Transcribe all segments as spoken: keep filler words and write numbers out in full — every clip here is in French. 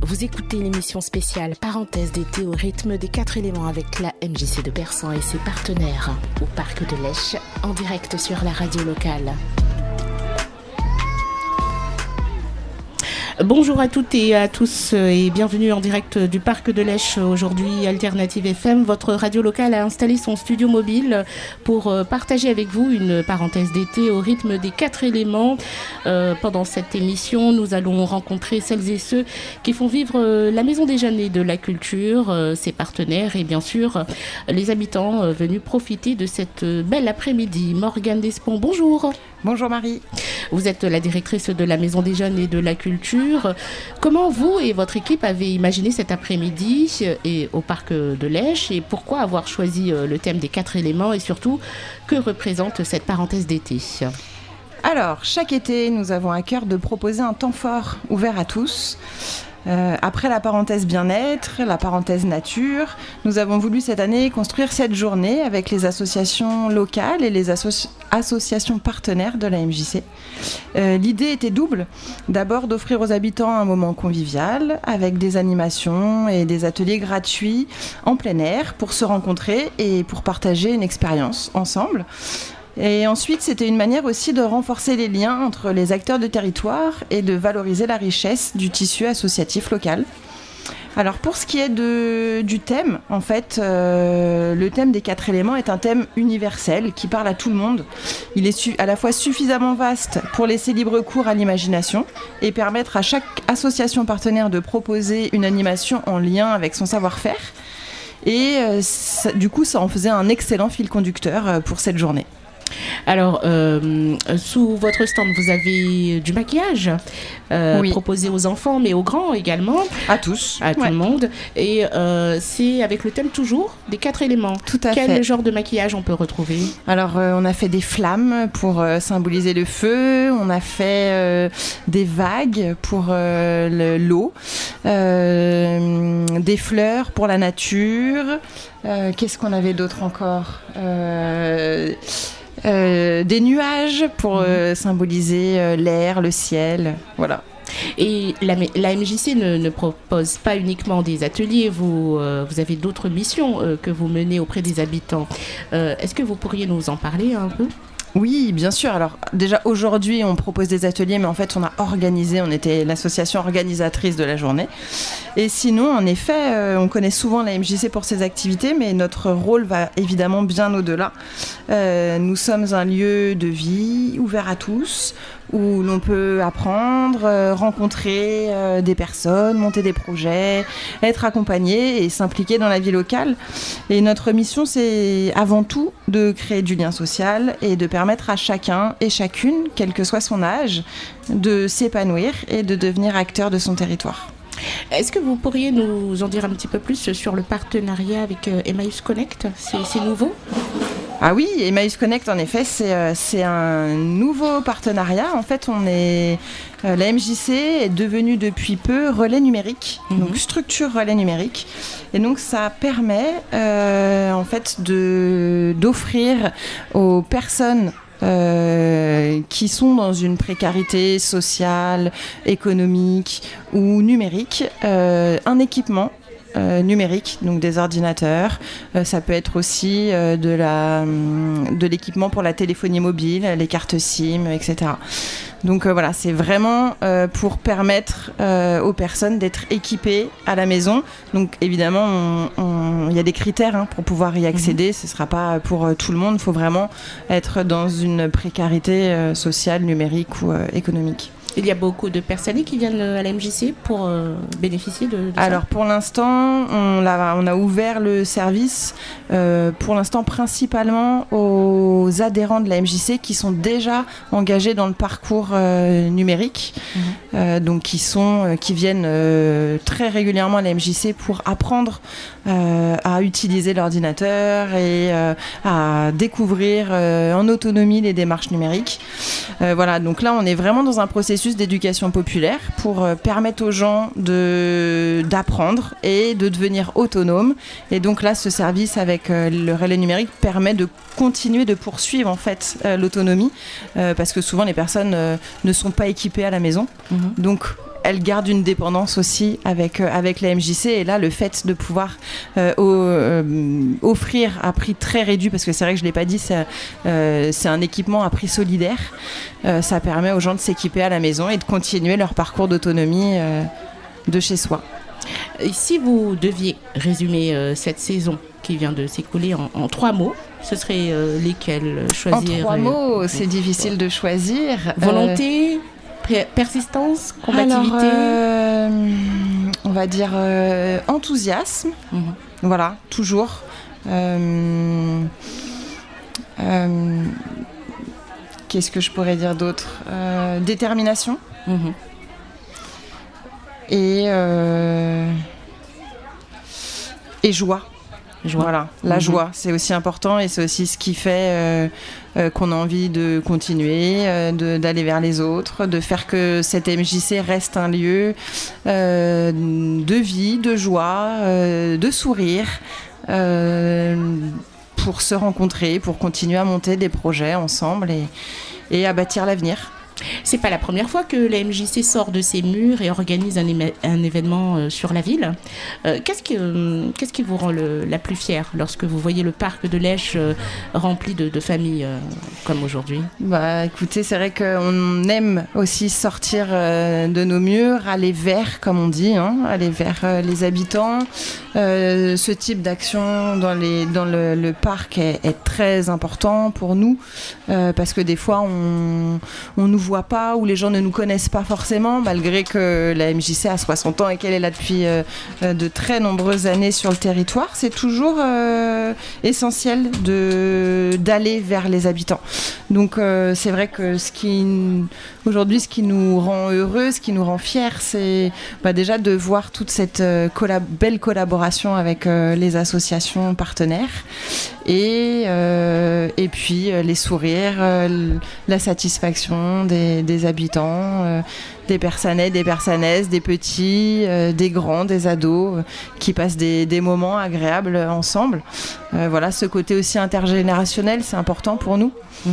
Vous écoutez l'émission spéciale Parenthèse d'été au rythme des quatre éléments avec la M J C de Persan et ses partenaires au Parc de l'Esch en direct sur la radio locale. Bonjour à toutes et à tous et bienvenue en direct du Parc de l'Esch. Aujourd'hui, Alternative F M, votre radio locale a installé son studio mobile pour partager avec vous une parenthèse d'été au rythme des quatre éléments. Euh, pendant cette émission, nous allons rencontrer celles et ceux qui font vivre la Maison des Jeunes et de la Culture, euh, ses partenaires et bien sûr les habitants euh, venus profiter de cette belle après-midi. Morgane Despont, bonjour. Bonjour Marie. Vous êtes la directrice de la Maison des Jeunes et de la Culture. Comment vous et votre équipe avez imaginé cet après-midi et au Parc de l'Esch et pourquoi avoir choisi le thème des quatre éléments et surtout, que représente cette parenthèse d'été ? Alors, chaque été, nous avons à cœur de proposer un temps fort ouvert à tous. Euh, après la parenthèse bien-être, la parenthèse nature, nous avons voulu cette année construire cette journée avec les associations locales et les asso- associations partenaires de la M J C. Euh, l'idée était double. D'abord d'offrir aux habitants un moment convivial avec des animations et des ateliers gratuits en plein air pour se rencontrer et pour partager une expérience ensemble. Et ensuite, c'était une manière aussi de renforcer les liens entre les acteurs de territoire et de valoriser la richesse du tissu associatif local. Alors pour ce qui est de, du thème, en fait, euh, le thème des quatre éléments est un thème universel qui parle à tout le monde. Il est su, à la fois suffisamment vaste pour laisser libre cours à l'imagination et permettre à chaque association partenaire de proposer une animation en lien avec son savoir-faire. Et euh, ça, du coup, ça en faisait un excellent fil conducteur euh, pour cette journée. Alors, euh, sous votre stand, vous avez du maquillage euh, oui. proposé aux enfants, mais aux grands également. À tous. À tout ouais. le monde. Et euh, c'est avec le thème toujours des quatre éléments. Tout à Quel fait. Quel genre de maquillage on peut retrouver ? Alors, euh, on a fait des flammes pour euh, symboliser le feu. On a fait euh, des vagues pour euh, le, l'eau. Euh, des fleurs pour la nature. Euh, qu'est-ce qu'on avait d'autre encore ? euh, Euh, des nuages pour euh, symboliser euh, l'air, le ciel, voilà. Et la, la M J C ne, ne propose pas uniquement des ateliers, vous, euh, vous avez d'autres missions euh, que vous menez auprès des habitants. Euh, est-ce que vous pourriez nous en parler un peu ? Oui, bien sûr. Alors déjà aujourd'hui, on propose des ateliers, mais en fait, on a organisé, on était l'association organisatrice de la journée. Et sinon, en effet, euh, on connaît souvent la M J C pour ses activités, mais notre rôle va évidemment bien au-delà. Euh, nous sommes un lieu de vie ouvert à tous, où l'on peut apprendre, euh, rencontrer euh, des personnes, monter des projets, être accompagné et s'impliquer dans la vie locale. Et notre mission, c'est avant tout de créer du lien social et de permettre à chacun et chacune, quel que soit son âge, de s'épanouir et de devenir acteur de son territoire. Est-ce que vous pourriez nous en dire un petit peu plus sur le partenariat avec euh, Emmaüs Connect ? C'est, c'est nouveau ? Ah oui, Emmaüs Connect, en effet, c'est, euh, c'est un nouveau partenariat. En fait, on est, euh, la M J C est devenue depuis peu relais numérique, mm-hmm. donc structure relais numérique. Et donc, ça permet euh, en fait de, d'offrir aux personnes Euh, qui sont dans une précarité sociale, économique ou numérique, euh, un équipement Euh, numérique, donc des ordinateurs. Euh, ça peut être aussi euh, de, la, de l'équipement pour la téléphonie mobile, les cartes SIM, et cetera. Donc euh, voilà, c'est vraiment euh, pour permettre euh, aux personnes d'être équipées à la maison. Donc évidemment, il y a des critères hein, pour pouvoir y accéder. Mmh. Ce ne sera pas pour euh, tout le monde. Il faut vraiment être dans une précarité euh, sociale, numérique ou euh, économique. Il y a beaucoup de personnes qui viennent à la M J C pour euh, bénéficier de, de ça. Alors pour l'instant, on a, on a ouvert le service euh, pour l'instant principalement aux adhérents de la M J C qui sont déjà engagés dans le parcours euh, numérique, mmh. euh, donc qui, sont, euh, qui viennent euh, très régulièrement à la M J C pour apprendre euh, à utiliser l'ordinateur et euh, à découvrir euh, en autonomie les démarches numériques. Euh, voilà, donc là on est vraiment dans un processus d'éducation populaire pour euh, permettre aux gens de, d'apprendre et de devenir autonomes. Et donc là, ce service avec euh, le relais numérique permet de continuer de poursuivre en fait euh, l'autonomie euh, parce que souvent les personnes euh, ne sont pas équipées à la maison. Mmh. Donc elle garde une dépendance aussi avec, euh, avec la M J C. Et là, le fait de pouvoir euh, au, euh, offrir à prix très réduit, parce que c'est vrai que je ne l'ai pas dit, c'est, euh, c'est un équipement à prix solidaire. Euh, ça permet aux gens de s'équiper à la maison et de continuer leur parcours d'autonomie euh, de chez soi. Et si vous deviez résumer euh, cette saison qui vient de s'écouler en, en trois mots, ce serait euh, lesquels choisir? En trois euh, mots, c'est difficile de choisir. Volonté, euh... persistance, combativité. Alors, euh, on va dire euh, enthousiasme. Mm-hmm. Voilà, toujours. Euh, euh, qu'est-ce que je pourrais dire d'autre? euh, Détermination. Mm-hmm. Et, euh, et joie. Joie. Voilà, la mmh. joie, c'est aussi important et c'est aussi ce qui fait euh, euh, qu'on a envie de continuer, euh, de, d'aller vers les autres, de faire que cette M J C reste un lieu euh, de vie, de joie, euh, de sourire, euh, pour se rencontrer, pour continuer à monter des projets ensemble et, et à bâtir l'avenir. C'est pas la première fois que la M J C sort de ses murs et organise un, éma- un événement euh, sur la ville. Euh, qu'est-ce, qui, euh, qu'est-ce qui vous rend le, la plus fière lorsque vous voyez le parc de Lèche euh, rempli de, de familles euh, comme aujourd'hui? Bah, écoutez, c'est vrai qu'on aime aussi sortir euh, de nos murs, aller vers, comme on dit, hein, aller vers euh, les habitants. Euh, ce type d'action dans, les, dans le, le parc est, est très important pour nous euh, parce que des fois, on, on nous voit pas ou les gens ne nous connaissent pas forcément, malgré que la M J C a soixante ans et qu'elle est là depuis euh, de très nombreuses années sur le territoire. C'est toujours euh, essentiel de, d'aller vers les habitants. Donc euh, c'est vrai que ce qui, aujourd'hui, ce qui nous rend heureux, ce qui nous rend fiers, c'est bah, déjà de voir toute cette euh, collab- belle collaboration avec euh, les associations partenaires et, euh, et puis euh, les sourires, euh, la satisfaction des, des habitants, euh, des personnes, des personnes, des petits, euh, des grands, des ados euh, qui passent des, des moments agréables ensemble. Euh, voilà, ce côté aussi intergénérationnel, c'est important pour nous. Mmh.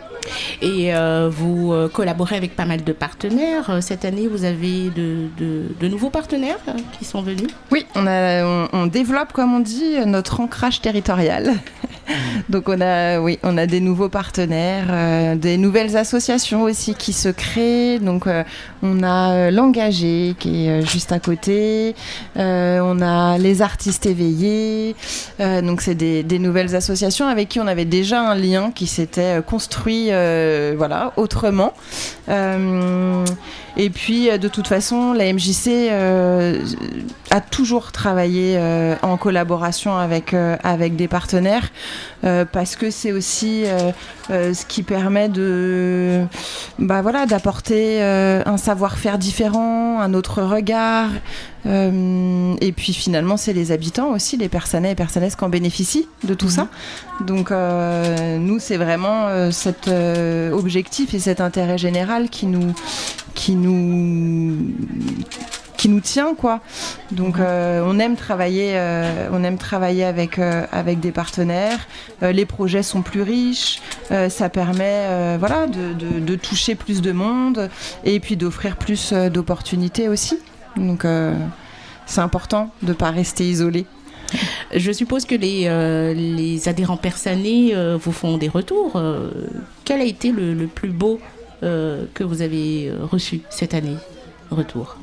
Et euh, vous euh, collaborez avec pas mal de partenaires. Cette année, vous avez de, de, de nouveaux partenaires euh, qui sont venus? Oui, on, a, on, on développe, comme on dit, notre ancrage territorial. Donc on a, oui, on a des nouveaux partenaires, euh, des nouvelles associations aussi qui se créent. Donc euh, on a euh, l'Engagé qui est euh, juste à côté. Euh, on a les artistes éveillés. Euh, donc c'est des, des nouvelles associations avec qui on avait déjà un lien qui s'était construit, euh, voilà, autrement. Euh, et puis de toute façon, la M J C euh, a toujours travaillé euh, en collaboration avec euh, avec des partenaires. Euh, parce que c'est aussi euh, euh, ce qui permet de, bah voilà, d'apporter euh, un savoir-faire différent, un autre regard. Euh, et puis finalement, c'est les habitants aussi, les Persanais et Persanaises qui en bénéficient de tout mmh. ça. Donc euh, nous, c'est vraiment euh, cet euh, objectif et cet intérêt général qui nous, qui nous qui nous tient, quoi. Donc euh, on aime travailler euh, on aime travailler avec euh, avec des partenaires. Euh, les projets sont plus riches, euh, ça permet euh, voilà de, de, de toucher plus de monde et puis d'offrir plus euh, d'opportunités aussi. Donc euh, c'est important de pas rester isolé. Je suppose que les, euh, les adhérents persanais euh, vous font des retours. Euh, quel a été le, le plus beau euh, que vous avez reçu cette année? Retour.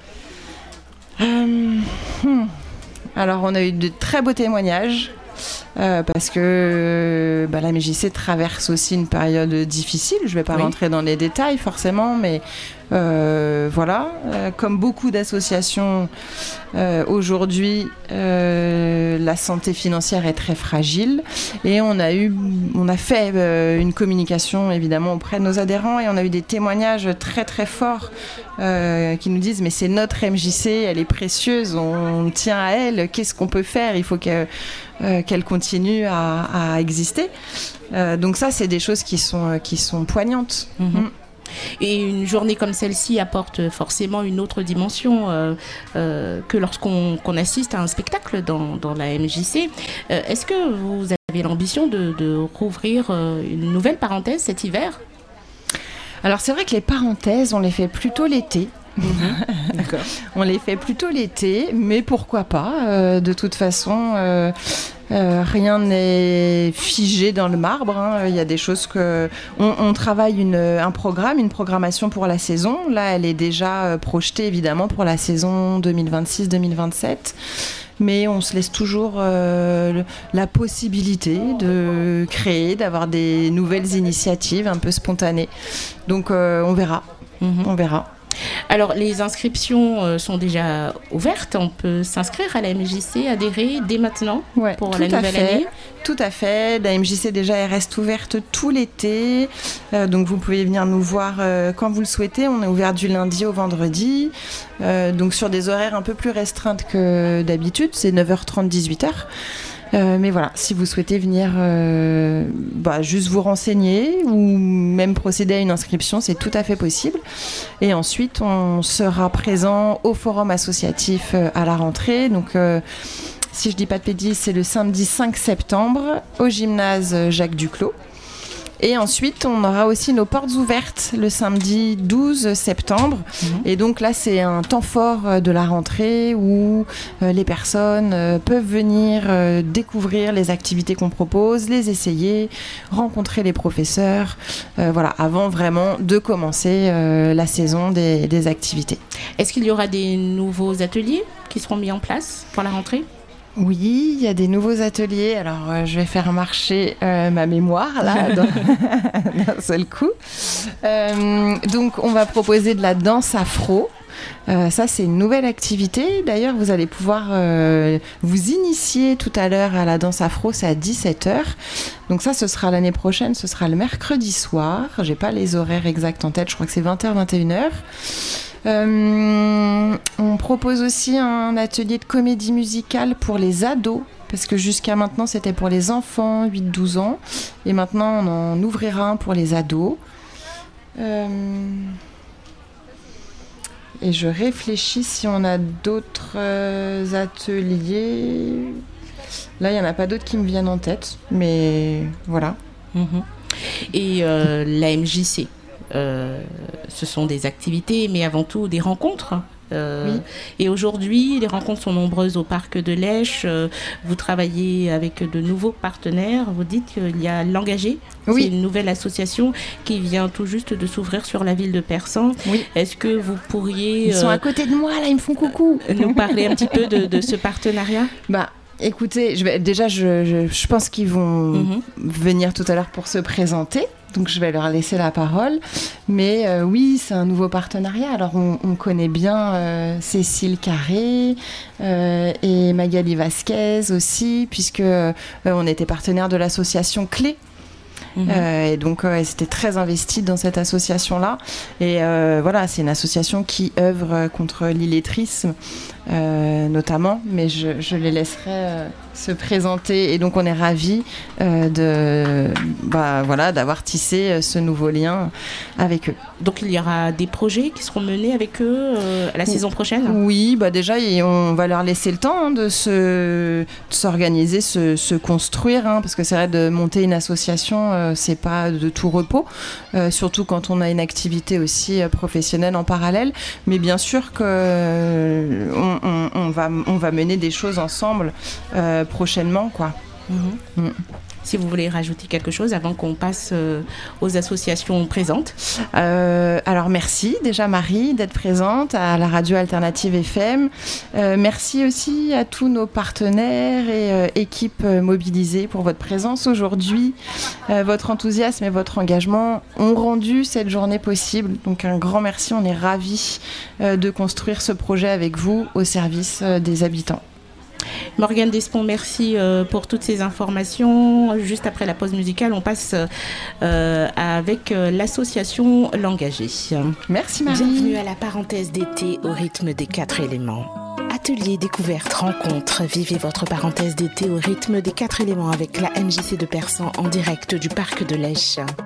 Euh, hmm. Alors on a eu de très beaux témoignages euh, parce que bah, la M J C traverse aussi une période difficile. Je ne vais pas oui. rentrer dans les détails forcément, mais euh, voilà, euh, comme beaucoup d'associations euh, aujourd'hui, euh, la santé financière est très fragile et on a eu, on a fait euh, une communication évidemment auprès de nos adhérents et on a eu des témoignages très très forts euh, qui nous disent mais c'est notre M J C, elle est précieuse, on, on tient à elle, qu'est-ce qu'on peut faire, il faut que, euh, qu'elle continue à, à exister. Euh, donc ça c'est des choses qui sont, qui sont poignantes. Mmh. Mmh. Et une journée comme celle-ci apporte forcément une autre dimension euh, euh, que lorsqu'on qu'on assiste à un spectacle dans, dans la M J C. Euh, est-ce que vous avez l'ambition de, de rouvrir euh, une nouvelle parenthèse cet hiver? Alors c'est vrai que les parenthèses, on les fait plutôt l'été. Mmh. D'accord. On les fait plutôt l'été, mais pourquoi pas. Euh, de toute façon, euh, euh, rien n'est figé dans le marbre. Hein. Il y a des choses que... On, on travaille une, un programme, une programmation pour la saison. Là, elle est déjà projetée, évidemment, pour la saison deux mille vingt-six deux mille vingt-sept. Mais on se laisse toujours euh, la possibilité de créer, d'avoir des nouvelles initiatives un peu spontanées. Donc euh, on verra, mmh. on verra. Alors, les inscriptions euh, sont déjà ouvertes. On peut s'inscrire à la M J C, adhérer dès maintenant ouais, pour la nouvelle fait, année. Tout à fait. La M J C, déjà, elle reste ouverte tout l'été. Euh, donc, vous pouvez venir nous voir euh, quand vous le souhaitez. On est ouvert du lundi au vendredi. Euh, donc, sur des horaires un peu plus restreintes que d'habitude. C'est neuf heures trente, dix-huit heures. Euh, mais voilà, si vous souhaitez venir euh, bah, juste vous renseigner ou même procéder à une inscription, c'est tout à fait possible. Et ensuite, on sera présent au forum associatif euh, à la rentrée. Donc, euh, si je dis pas de bêtises, c'est le samedi cinq septembre au gymnase Jacques Duclos. Et ensuite, on aura aussi nos portes ouvertes le samedi douze septembre. Mmh. Et donc là, c'est un temps fort de la rentrée où euh, les personnes euh, peuvent venir euh, découvrir les activités qu'on propose, les essayer, rencontrer les professeurs, euh, voilà, avant vraiment de commencer euh, la saison des, des activités. Est-ce qu'il y aura des nouveaux ateliers qui seront mis en place pour la rentrée ? Oui, il y a des nouveaux ateliers. Alors, euh, je vais faire marcher euh, ma mémoire, là, d'un, d'un seul coup. Euh, donc, on va proposer de la danse afro. Euh, ça, c'est une nouvelle activité. D'ailleurs, vous allez pouvoir euh, vous initier tout à l'heure à la danse afro. C'est à dix-sept heures. Donc ça, ce sera l'année prochaine. Ce sera le mercredi soir. J'ai pas les horaires exacts en tête. Je crois que c'est vingt heures, vingt et une heures. Euh, on propose aussi un atelier de comédie musicale pour les ados, parce que jusqu'à maintenant c'était pour les enfants huit douze ans, et maintenant on en ouvrira un pour les ados. Euh, et je réfléchis si on a d'autres ateliers. Là, il n'y en a pas d'autres qui me viennent en tête, mais voilà. Mmh. Et euh, la M J C Euh, ce sont des activités, mais avant tout des rencontres. Euh, oui. Et aujourd'hui, les rencontres sont nombreuses au parc de l'Esch. Euh, vous travaillez avec de nouveaux partenaires. Vous dites qu'il y a l'Engagé. Oui. C'est une nouvelle association qui vient tout juste de s'ouvrir sur la ville de Persan. Oui. Est-ce que vous pourriez... Ils sont euh, à côté de moi, là, ils me font coucou. Nous parler un petit peu de, de ce partenariat ? Bah, écoutez, je vais, déjà, je, je, je pense qu'ils vont mm-hmm. venir tout à l'heure pour se présenter. Donc, je vais leur laisser la parole. Mais euh, oui, c'est un nouveau partenariat. Alors, on, on connaît bien euh, Cécile Carré euh, et Magali Vasquez aussi, puisque euh, on était partenaire de l'association Clé. Mmh. Euh, et donc, euh, elles étaient très investies dans cette association-là. Et euh, voilà, c'est une association qui œuvre contre l'illettrisme, euh, notamment. Mais je, je les laisserai euh, se présenter. Et donc, on est ravis euh, de, bah, voilà, d'avoir tissé ce nouveau lien avec eux. Donc, il y aura des projets qui seront menés avec eux euh, la oui. saison prochaine ? Oui, bah déjà, on va leur laisser le temps hein, de, se, de s'organiser, se, se construire. Hein, parce que c'est vrai, de monter une association, euh, c'est pas de tout repos. Euh, surtout quand on a une activité aussi euh, professionnelle en parallèle. Mais bien sûr qu'on euh, on, on, va, on va mener des choses ensemble euh, prochainement, quoi. Mmh. Mmh. Si vous voulez rajouter quelque chose avant qu'on passe euh, aux associations présentes. Euh, alors merci déjà Marie d'être présente à la radio alternative F M. Euh, merci aussi à tous nos partenaires et euh, équipes mobilisées pour votre présence aujourd'hui. Euh, votre enthousiasme et votre engagement ont rendu cette journée possible. Donc un grand merci, on est ravis euh, de construire ce projet avec vous au service euh, des habitants. Morgane Despont, merci euh, pour toutes ces informations. Juste après la pause musicale, on passe euh, avec euh, l'association L'Engagé. Merci Marie. Bienvenue à la parenthèse d'été au rythme des quatre éléments. Atelier, découverte, rencontre. Vivez votre parenthèse d'été au rythme des quatre éléments avec la M J C de Persan en direct du parc de l'Esch.